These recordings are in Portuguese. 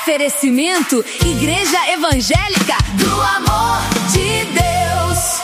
Oferecimento Igreja Evangélica do Amor de Deus.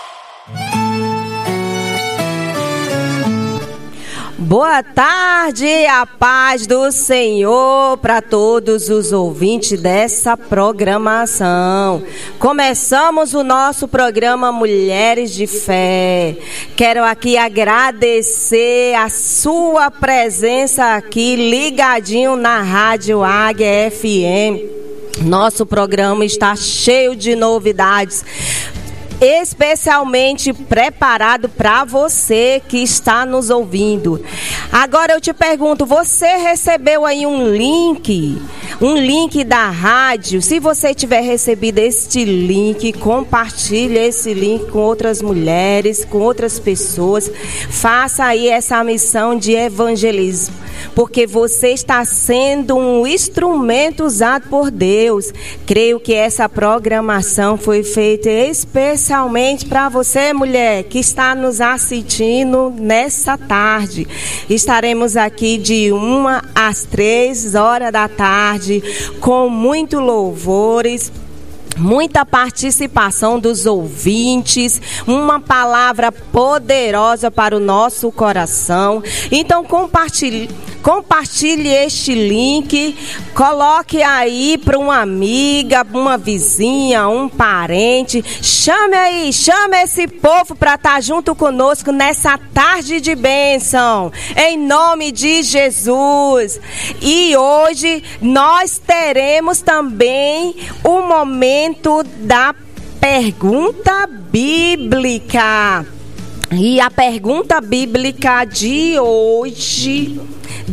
Boa tarde, a paz do Senhor para todos os ouvintes dessa programação. Começamos o nosso programa Mulheres de Fé. Quero aqui agradecer a sua presença aqui ligadinho na Rádio Águia FM. Nosso programa está cheio de novidades, especialmente preparado para você que está nos ouvindo. Agora eu te pergunto, você recebeu aí um link da rádio? Se você tiver recebido este link, compartilhe esse link com outras mulheres, com outras pessoas. Faça aí essa missão de evangelismo, porque você está sendo um instrumento usado por Deus. Creio que essa programação foi feita especialmente para você, mulher, que está nos assistindo nessa tarde. Estaremos aqui de 1 às 3 horas da tarde, com muito louvores, muita participação dos ouvintes, uma palavra poderosa para o nosso coração. Então compartilhe este link, coloque aí para uma amiga, uma vizinha, um parente. Chame esse povo para estar junto conosco nessa tarde de bênção, em nome de Jesus. E hoje nós teremos também o momento da pergunta bíblica. E a pergunta bíblica de hoje,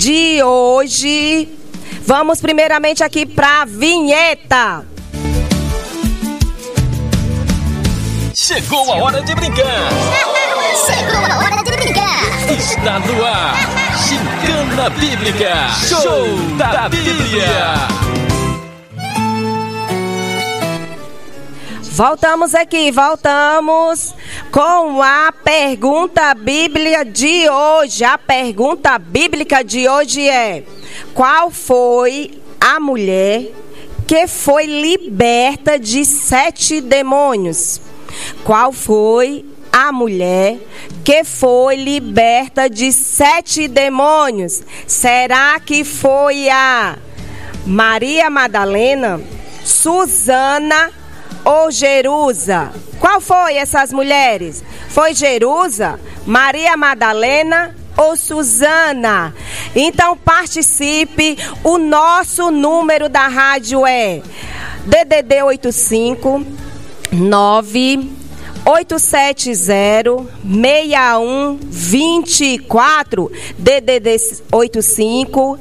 vamos primeiramente aqui para a vinheta. Chegou a hora de brincar. Chegou a hora de brincar. Está no ar, Gincana Bíblica, show da Bíblia. Voltamos com a pergunta bíblica de hoje. A pergunta bíblica de hoje é: qual foi a mulher que foi liberta de 7 demônios? Qual foi a mulher que foi liberta de 7 demônios? Será que foi a Maria Madalena, Susana ou Jerusa? Qual foi essas mulheres? Foi Jerusa, Maria Madalena ou Susana? Então participe. O nosso número da rádio é DDD 85 9-870-6124, DDD 85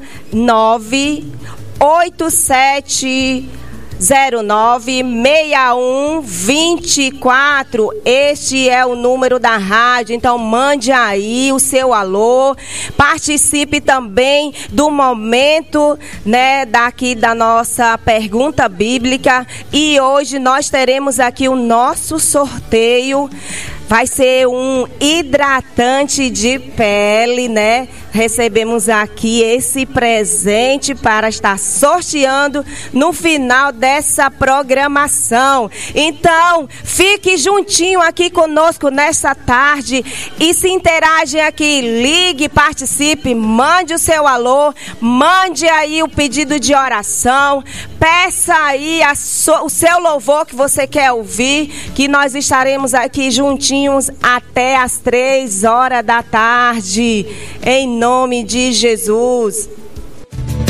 9-8709-6124. Este é o número da rádio. Então mande aí o seu alô. Participe também do momento, daqui da nossa pergunta bíblica. E hoje nós teremos aqui o nosso sorteio. Vai ser um hidratante de pele, Recebemos aqui esse presente para estar sorteando no final dessa programação. Então, fique juntinho aqui conosco nessa tarde e se interagem aqui. Ligue, participe, mande o seu alô, mande aí o pedido de oração, peça aí o seu louvor que você quer ouvir, que nós estaremos aqui juntinhos até as 3 horas da tarde, em nome de Jesus.